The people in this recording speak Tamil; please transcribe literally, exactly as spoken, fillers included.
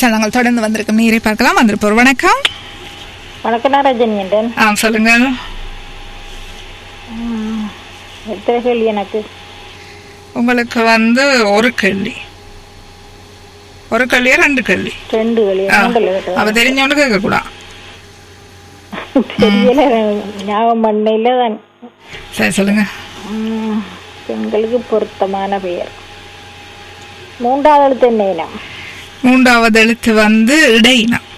சரி, நாங்கள் தொடர்ந்து வந்திருக்கோம். நீரை பார்க்கலாம். வந்திருப்போர் வணக்கம். வணக்கம் ரஜினியன். ஆ சொல்லுங்க. எத்தனை கேள்வி எனக்கு? உங்களுக்கு வந்து ஒரு கேள்வி. ஒரு கேள்வியா ரெண்டு கேள்வி? ரெண்டு கேள்வி. அவ தெரிஞ்சவனு கேட்க கூடாது. தெரியல, ஞாபகம் பண்ணல தான். சரி சொல்லுங்க. பெண்களுக்கு பொருத்தமான பெயர். மூன்றாவது எழுத்து என்ன இனம்? மூன்றாவது எழுத்து வந்து இடையினம்.